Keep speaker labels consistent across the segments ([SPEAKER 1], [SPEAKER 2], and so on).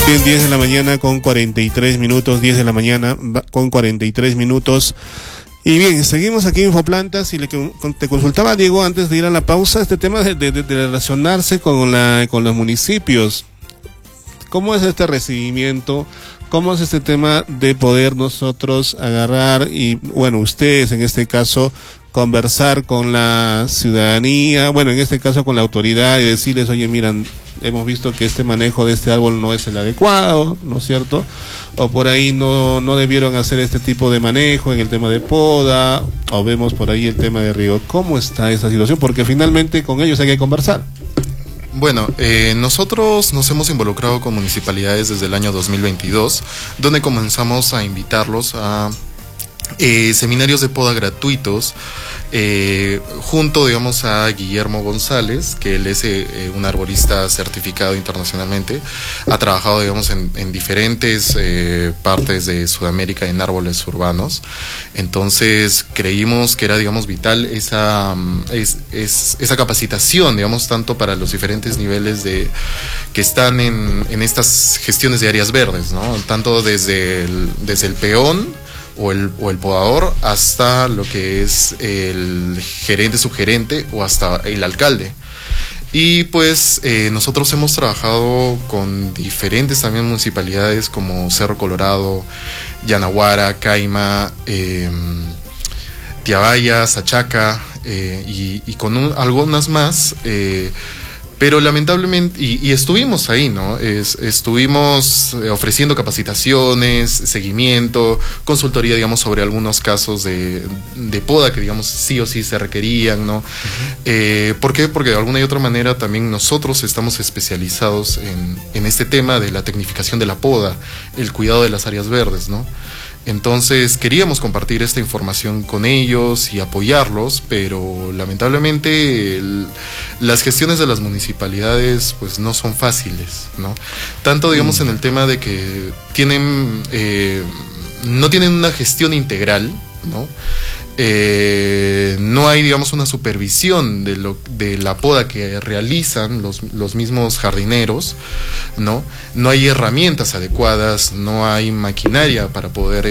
[SPEAKER 1] Bien, 10 de la mañana con 43 minutos, 10 de la mañana con 43 minutos. Y bien, seguimos aquí en Infoplantas y te consultaba, Diego, antes de ir a la pausa, este tema de relacionarse con los municipios. ¿Cómo es este recibimiento? ¿Cómo es este tema de poder nosotros agarrar y, bueno, ustedes en este caso, conversar con la ciudadanía, bueno, en este caso con la autoridad y decirles, oye, miran, hemos visto que este manejo de este árbol no es el adecuado, ¿no es cierto? O por ahí no debieron hacer este tipo de manejo en el tema de poda, o vemos por ahí el tema de riego. ¿Cómo está esa situación? Porque finalmente con ellos hay que conversar.
[SPEAKER 2] Bueno, nosotros nos hemos involucrado con municipalidades desde el año 2022, donde comenzamos a invitarlos a seminarios de poda gratuitos, junto, digamos, a Guillermo González, que él es un arborista certificado internacionalmente, ha trabajado, digamos, en diferentes partes de Sudamérica en árboles urbanos. Entonces creímos que era, digamos, vital esa capacitación, digamos, tanto para los diferentes niveles que están en estas gestiones de áreas verdes, ¿no? Tanto desde el peón o el podador hasta lo que es el gerente, subgerente o hasta el alcalde. Y pues nosotros hemos trabajado con diferentes también municipalidades como Cerro Colorado, Yanaguara, Caima, Tiabaya, Sachaca, y con algunas más, pero lamentablemente, y estuvimos ahí, ¿no? Estuvimos ofreciendo capacitaciones, seguimiento, consultoría, digamos, sobre algunos casos de poda que, digamos, sí o sí se requerían, ¿no? ¿Por qué? Porque de alguna y otra manera también nosotros estamos especializados en este tema de la tecnificación de la poda, el cuidado de las áreas verdes, ¿no? Entonces queríamos compartir esta información con ellos y apoyarlos, pero lamentablemente las gestiones de las municipalidades pues no son fáciles, ¿no? Tanto, digamos, en el tema de que no tienen una gestión integral, ¿no? No hay, digamos, una supervisión de la poda que realizan los mismos jardineros, ¿no? No hay herramientas adecuadas, no hay maquinaria para poder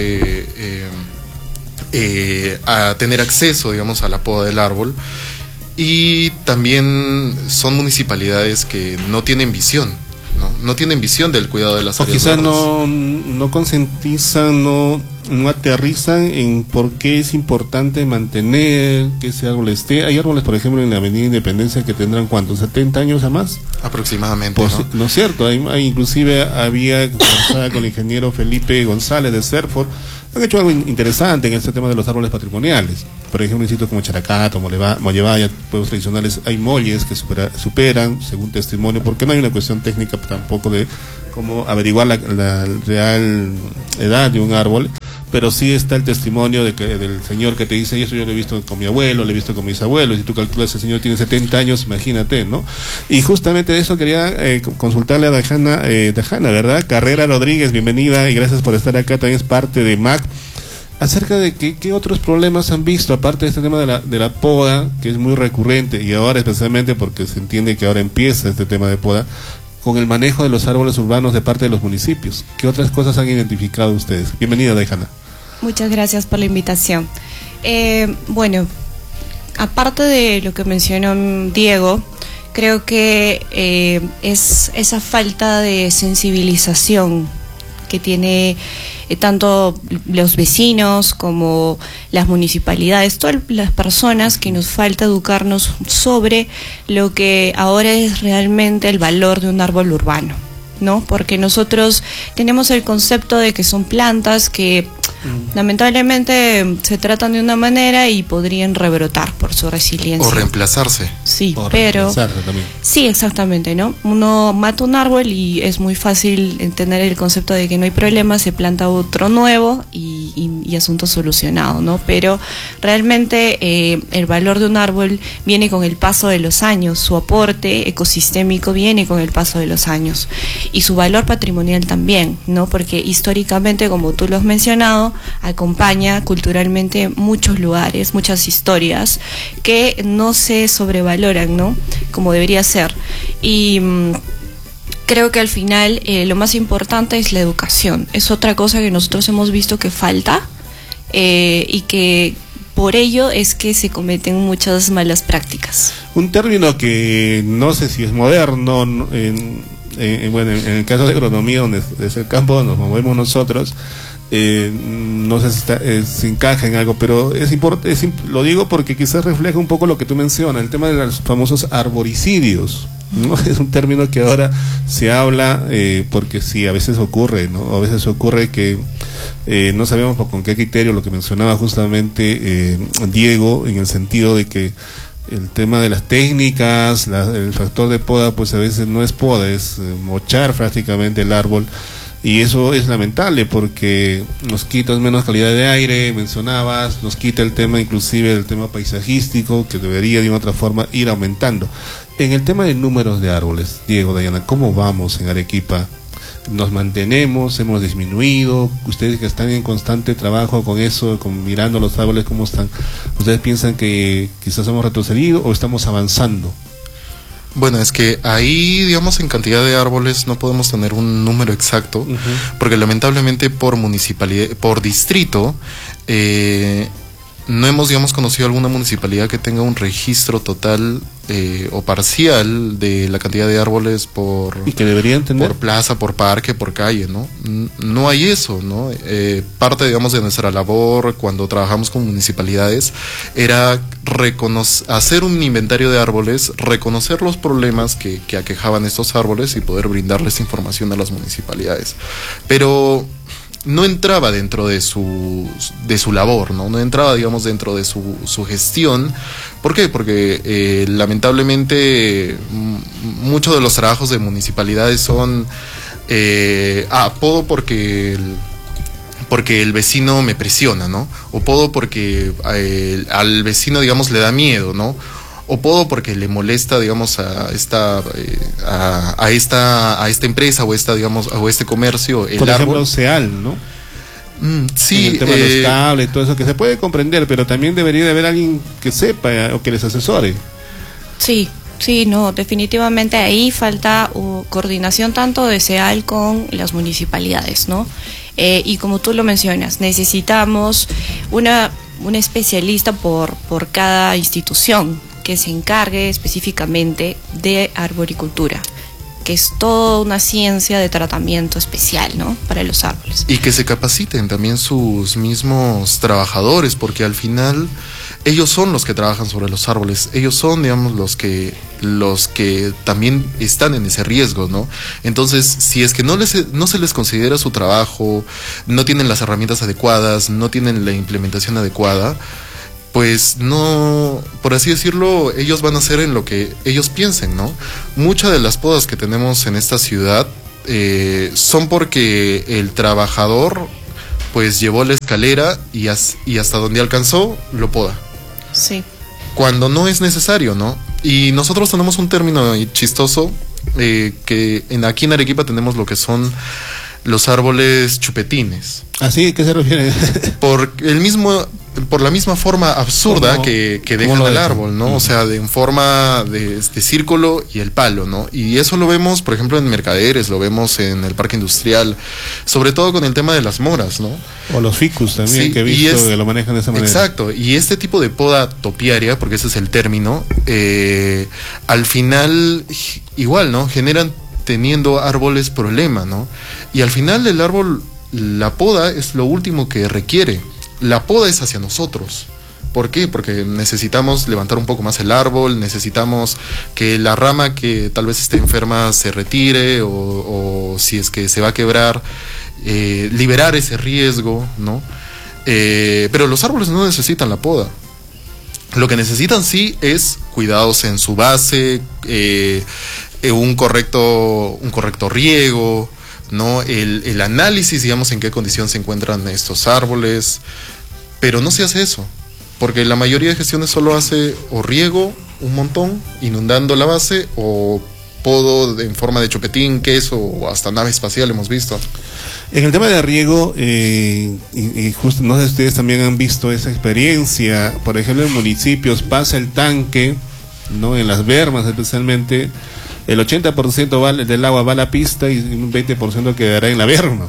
[SPEAKER 2] tener acceso, digamos, a la poda del árbol. Y también son municipalidades que no tienen visión, no tienen visión del cuidado de las áreas verdes.
[SPEAKER 1] O quizás no concientizan, no aterrizan en por qué es importante mantener que ese árbol esté. Hay árboles, por ejemplo, en la Avenida Independencia que tendrán, ¿cuántos? ¿70 años a más?
[SPEAKER 2] Aproximadamente,
[SPEAKER 1] pues, ¿no es cierto? Inclusive había conversado con el ingeniero Felipe González de Serford. Han hecho algo interesante en este tema de los árboles patrimoniales. Por ejemplo, en sitios como Characato, Mollevaya, pueblos tradicionales, hay molles que superan, según testimonio, porque no hay una cuestión técnica tampoco de cómo averiguar la real edad de un árbol, pero sí está el testimonio del señor que te dice, y eso yo lo he visto con mi abuelo, lo he visto con mis abuelos, y tú calculas, el señor tiene 70 años, imagínate, ¿no? Y justamente de eso quería consultarle a Dajana, ¿verdad? Carrera Rodríguez, bienvenida y gracias por estar acá, también es parte de MAC. Acerca de qué otros problemas han visto, aparte de este tema de la poda, que es muy recurrente, y ahora especialmente porque se entiende que ahora empieza este tema de poda, con el manejo de los árboles urbanos de parte de los municipios. ¿Qué otras cosas han identificado ustedes? Bienvenida, Dejana.
[SPEAKER 3] Muchas gracias por la invitación. Bueno, aparte de lo que mencionó Diego, creo que es esa falta de sensibilización que tiene tanto los vecinos como las municipalidades, todas las personas, que nos falta educarnos sobre lo que ahora es realmente el valor de un árbol urbano, ¿no? Porque nosotros tenemos el concepto de que son plantas que lamentablemente se tratan de una manera y podrían rebrotar por su resiliencia.
[SPEAKER 2] O reemplazarse.
[SPEAKER 3] Sí, pero sí, exactamente, ¿no? Uno mata un árbol y es muy fácil entender el concepto de que no hay problema, se planta otro nuevo y asunto solucionado, ¿no? Pero realmente el valor de un árbol viene con el paso de los años, su aporte ecosistémico viene con el paso de los años y su valor patrimonial también, ¿no? Porque históricamente, como tú lo has mencionado, acompaña culturalmente muchos lugares, muchas historias que no se sobrevaloran, ¿no? Como debería ser. Y creo que al final lo más importante es la educación. Es otra cosa que nosotros hemos visto que falta y que por ello es que se cometen muchas malas prácticas.
[SPEAKER 1] Un término que no sé si es moderno, bueno, en el caso de agronomía, donde es el campo donde nos movemos nosotros, no sé si se encaja en algo, pero lo digo porque quizás refleja un poco lo que tú mencionas, el tema de los famosos arboricidios, ¿no? Es un término que ahora se habla porque sí, a veces ocurre, ¿no? A veces ocurre que no sabemos con qué criterio, lo que mencionaba justamente Diego, en el sentido de que el tema de las técnicas, el factor de poda, pues a veces no es poda, es mochar prácticamente el árbol. Y eso es lamentable porque nos quita menos calidad de aire, mencionabas, nos quita el tema, inclusive el tema paisajístico, que debería de una otra forma ir aumentando. En el tema de números de árboles, Diego, Dayana, ¿cómo vamos en Arequipa? ¿Nos mantenemos? ¿Hemos disminuido? Ustedes que están en constante trabajo con eso, mirando los árboles, ¿cómo están? ¿Ustedes piensan que quizás hemos retrocedido o estamos avanzando?
[SPEAKER 2] Bueno, es que ahí, digamos, en cantidad de árboles no podemos tener un número exacto, porque lamentablemente por municipalidad, por distrito, no hemos, digamos, conocido alguna municipalidad que tenga un registro total o parcial de la cantidad de árboles
[SPEAKER 1] y que deberían tener
[SPEAKER 2] por plaza, por parque, por calle, ¿no? No hay eso, ¿no? Parte, digamos, de nuestra labor cuando trabajamos con municipalidades era hacer un inventario de árboles, reconocer los problemas que aquejaban estos árboles y poder brindarles información a las municipalidades. Pero no entraba dentro de su labor, ¿no? No entraba, digamos, dentro de su gestión. ¿Por qué? Porque lamentablemente muchos de los trabajos de municipalidades son podo porque el vecino me presiona, ¿no? O podo porque al vecino, digamos, le da miedo, ¿no? O podo porque le molesta, digamos, a esta empresa o este comercio el
[SPEAKER 1] por ejemplo,
[SPEAKER 2] árbol.
[SPEAKER 1] SEAL, ¿no?
[SPEAKER 2] Sí,
[SPEAKER 1] el tema de los cables, todo eso que se puede comprender, pero también debería de haber alguien que sepa o que les asesore.
[SPEAKER 3] Sí, no, definitivamente ahí falta coordinación tanto de SEAL con las municipalidades, ¿no? Y como tú lo mencionas, necesitamos una especialista por cada institución que se encargue específicamente de arboricultura, que es toda una ciencia de tratamiento especial, ¿no?, para los árboles.
[SPEAKER 2] Y que se capaciten también sus mismos trabajadores, porque al final ellos son los que trabajan sobre los árboles, ellos son, digamos, los que también están en ese riesgo, ¿no? Entonces, si es que no se les considera su trabajo, no tienen las herramientas adecuadas, no tienen la implementación adecuada, pues no, por así decirlo, ellos van a hacer en lo que ellos piensen, ¿no? Muchas de las podas que tenemos en esta ciudad son porque el trabajador pues llevó la escalera y hasta donde alcanzó lo poda.
[SPEAKER 3] Sí.
[SPEAKER 2] Cuando no es necesario, ¿no? Y nosotros tenemos un término chistoso que aquí en Arequipa tenemos lo que son los árboles chupetines.
[SPEAKER 1] ¿Así? ¿Qué se refiere?
[SPEAKER 2] Por la misma forma absurda que dejan el árbol, ¿no? O sea, en forma de círculo y el palo, ¿no? Y eso lo vemos, por ejemplo, en Mercaderes, lo vemos en el parque industrial, sobre todo con el tema de las moras, ¿no?
[SPEAKER 1] O los ficus también, sí, que he visto que lo manejan de esa manera.
[SPEAKER 2] Exacto, y este tipo de poda topiaria, porque ese es el término, al final, igual, ¿no? Generan teniendo árboles problema, ¿no? Y al final el árbol, la poda es lo último que requiere. La poda es hacia nosotros. ¿Por qué? Porque necesitamos levantar un poco más el árbol, necesitamos que la rama que tal vez esté enferma se retire o si es que se va a quebrar, liberar ese riesgo, ¿no? Pero los árboles no necesitan la poda. Lo que necesitan sí es cuidados en su base, un correcto riego, ¿no? El análisis, digamos, en qué condición se encuentran estos árboles, pero no se hace eso, porque la mayoría de gestiones solo hace o riego un montón, inundando la base, o podo en forma de chupetín, queso, o hasta nave espacial hemos visto.
[SPEAKER 1] En el tema de riego, y justo, no sé si ustedes también han visto esa experiencia, por ejemplo, en municipios pasa el tanque, ¿no? En las bermas especialmente, el 80% del agua va a la pista y un 20% quedará en la berma.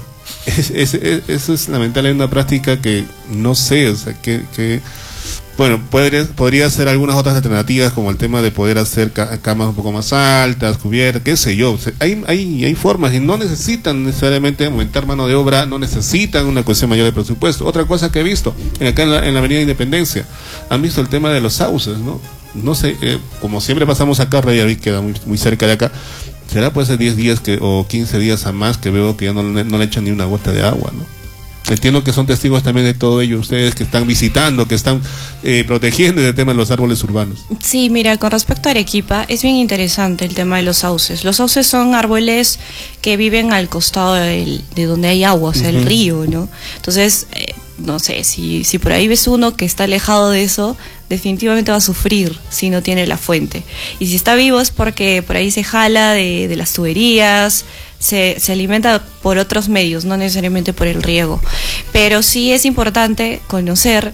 [SPEAKER 1] Eso es lamentablemente una práctica que no sé, o sea, bueno, podría ser algunas otras alternativas, como el tema de poder hacer camas un poco más altas, cubiertas, qué sé yo. O sea, hay formas y no necesitan necesariamente aumentar mano de obra, no necesitan una cuestión mayor de presupuesto. Otra cosa que he visto, acá en la Avenida Independencia, han visto el tema de los sauces, ¿no? No sé, como siempre pasamos acá, Reyaví queda muy cerca de acá, será pues 10 días o 15 días a más que veo que ya no le echan ni una gota de agua, ¿no? Entiendo que son testigos también de todo ello, ustedes que están visitando, que están protegiendo el tema de los árboles urbanos.
[SPEAKER 3] Sí, mira, con respecto a Arequipa, es bien interesante el tema de los sauces. Los sauces son árboles que viven al costado de donde hay agua, o sea, el río, ¿no? Entonces, no sé, si por ahí ves uno que está alejado de eso, definitivamente va a sufrir si no tiene la fuente. Y si está vivo es porque por ahí se jala de las tuberías, se alimenta por otros medios, no necesariamente por el riego. Pero sí es importante conocer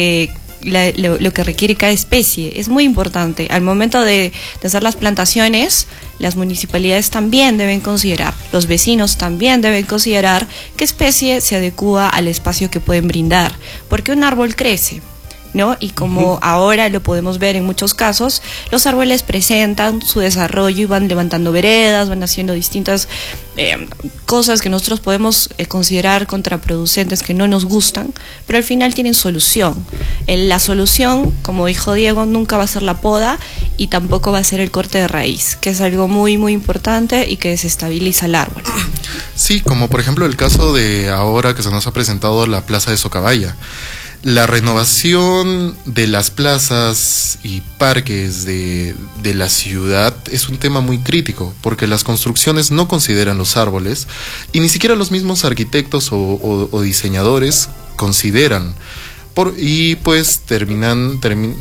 [SPEAKER 3] lo que requiere cada especie. Es muy importante. Al momento de hacer las plantaciones, las municipalidades también deben considerar, los vecinos también deben considerar qué especie se adecúa al espacio que pueden brindar. Porque un árbol crece, ¿no? Y como ahora lo podemos ver en muchos casos, los árboles presentan su desarrollo y van levantando veredas, van haciendo distintas cosas que nosotros podemos considerar contraproducentes, que no nos gustan, pero al final tienen solución. La solución, como dijo Diego, nunca va a ser la poda y tampoco va a ser el corte de raíz, que es algo muy, muy importante y que desestabiliza el árbol.
[SPEAKER 2] Sí, como por ejemplo el caso de ahora que se nos ha presentado la Plaza de Socabaya. La renovación de las plazas y parques de la ciudad es un tema muy crítico, porque las construcciones no consideran los árboles y ni siquiera los mismos arquitectos o diseñadores consideran. Y pues terminan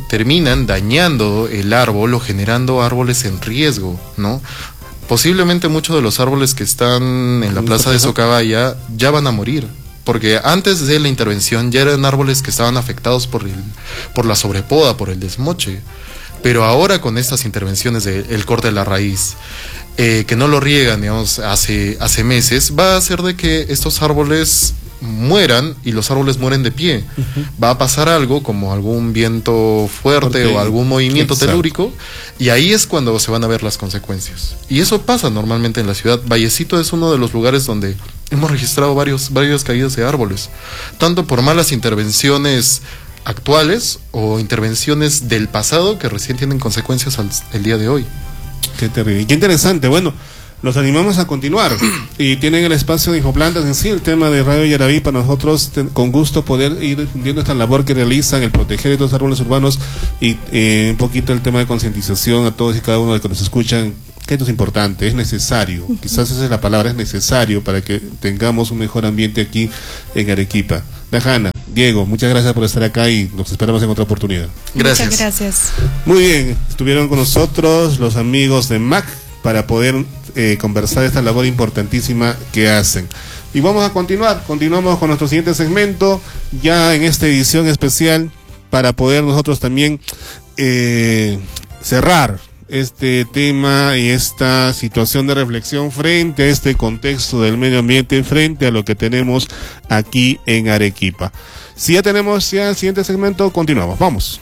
[SPEAKER 2] dañando el árbol o generando árboles en riesgo, ¿no? Posiblemente muchos de los árboles que están en la Plaza de Socabaya ya van a morir, porque antes de la intervención ya eran árboles que estaban afectados por la sobrepoda, por el desmoche. Pero ahora con estas intervenciones del corte de la raíz, que no lo riegan, digamos, hace meses, va a hacer de que estos árboles mueran y los árboles mueren de pie. Va a pasar algo como algún viento fuerte o algún movimiento telúrico, y ahí es cuando se van a ver las consecuencias. Y eso pasa normalmente en la ciudad. Vallecito es uno de los lugares donde hemos registrado varias caídas de árboles, tanto por malas intervenciones actuales o intervenciones del pasado que recién tienen consecuencias el día de hoy.
[SPEAKER 1] Qué terrible, qué interesante. Bueno, los animamos a continuar y tienen el espacio de Infoplantas en sí, el tema de Radio Yaraví, para nosotros con gusto poder ir difundiendo esta labor que realizan, el proteger estos árboles urbanos y un poquito el tema de concientización a todos y cada uno de los que nos escuchan, que esto es importante, es necesario, quizás esa es la palabra, es necesario para que tengamos un mejor ambiente aquí en Arequipa. Dajana, Diego, muchas gracias por estar acá y nos esperamos en otra oportunidad.
[SPEAKER 2] Gracias.
[SPEAKER 3] Muchas gracias.
[SPEAKER 1] Muy bien, estuvieron con nosotros los amigos de MAC para poder conversar esta labor importantísima que hacen. Y vamos a continuamos con nuestro siguiente segmento, ya en esta edición especial, para poder nosotros también cerrar este tema y esta situación de reflexión frente a este contexto del medio ambiente, frente a lo que tenemos aquí en Arequipa. Si ya tenemos el siguiente segmento, continuamos, vamos.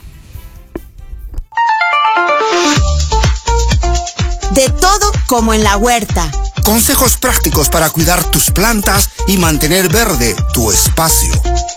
[SPEAKER 4] De todo como en la huerta.
[SPEAKER 5] Consejos prácticos para cuidar tus plantas y mantener verde tu espacio.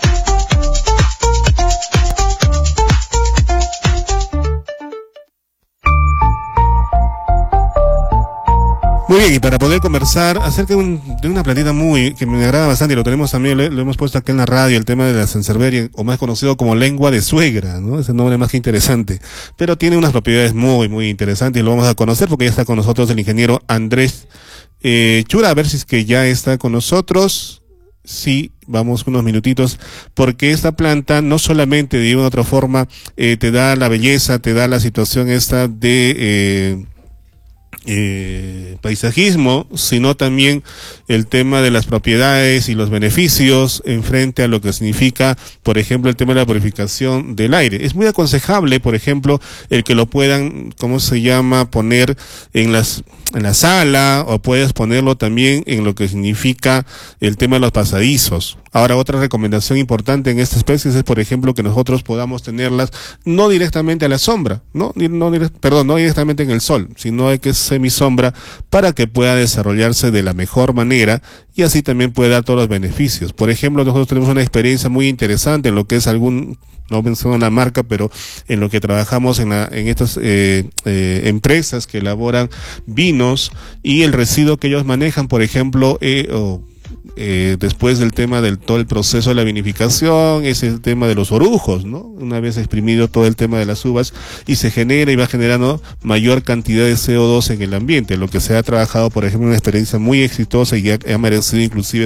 [SPEAKER 1] Muy bien, y para poder conversar acerca de una plantita que me agrada bastante, y lo tenemos también, lo hemos puesto aquí en la radio, el tema de la Sancerberia, o más conocido como lengua de suegra, ¿no? Es el nombre más que interesante, pero tiene unas propiedades muy, muy interesantes y lo vamos a conocer porque ya está con nosotros el ingeniero Andrés Chura, a ver si es que ya está con nosotros. Sí, vamos unos minutitos, porque esta planta no solamente de una u otra forma te da la belleza, te da la situación esta de paisajismo, sino también el tema de las propiedades y los beneficios en frente a lo que significa, por ejemplo, el tema de la purificación del aire. Es muy aconsejable, por ejemplo, el que lo puedan, ¿cómo se llama?, poner en la sala, o puedes ponerlo también en lo que significa el tema de los pasadizos. Ahora, otra recomendación importante en estas especies es, por ejemplo, que nosotros podamos tenerlas no directamente a la sombra, no directamente en el sol, sino hay que semisombra para que pueda desarrollarse de la mejor manera y así también puede dar todos los beneficios. Por ejemplo, nosotros tenemos una experiencia muy interesante en lo que es no menciono la marca, pero en lo que trabajamos en estas empresas que elaboran vinos y el residuo que ellos manejan, por ejemplo, después del tema del todo el proceso de la vinificación, es el tema de los orujos, ¿no? Una vez exprimido todo el tema de las uvas, y se genera y va generando mayor cantidad de CO2 en el ambiente, lo que se ha trabajado, por ejemplo, una experiencia muy exitosa y ha merecido inclusive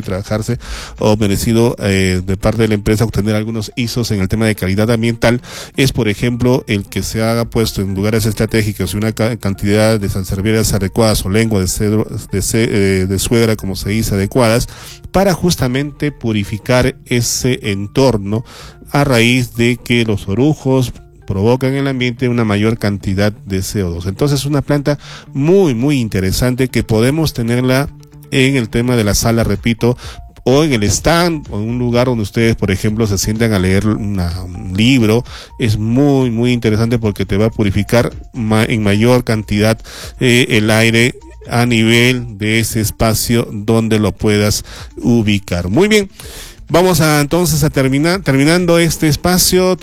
[SPEAKER 1] de parte de la empresa obtener algunos ISOs en el tema de calidad ambiental, es, por ejemplo, el que se haga puesto en lugares estratégicos y una cantidad de sancerberas adecuadas o lengua de suegra, como se dice, adecuadas, para justamente purificar ese entorno a raíz de que los orujos provocan en el ambiente una mayor cantidad de CO2. Entonces, una planta muy, muy interesante que podemos tenerla en el tema de la sala, repito, o en el stand, o en un lugar donde ustedes, por ejemplo, se sientan a leer un libro. Es muy, muy interesante porque te va a purificar en mayor cantidad el aire a nivel de ese espacio donde lo puedas ubicar. Muy bien. Vamos entonces a terminando este espacio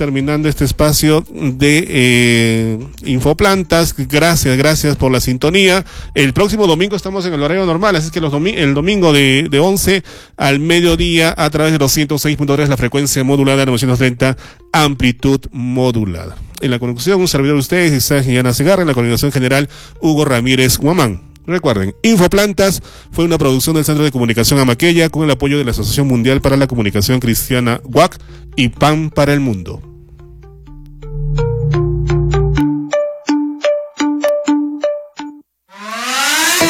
[SPEAKER 1] de Infoplantas. Gracias por la sintonía. El próximo domingo estamos en el horario normal, así que el domingo de 11 al mediodía a través de los 106.3, la frecuencia modulada, 930 amplitud modulada. En la conducción, un servidor de ustedes, Isaac Yana Segarra. En la coordinación general, Hugo Ramírez Guamán. Recuerden, Infoplantas fue una producción del Centro de Comunicación Amaqueya con el apoyo de la Asociación Mundial para la Comunicación Cristiana, WAC, y PAN para el Mundo.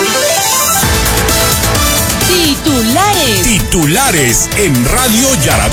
[SPEAKER 4] Titulares
[SPEAKER 5] en Radio Yarabí.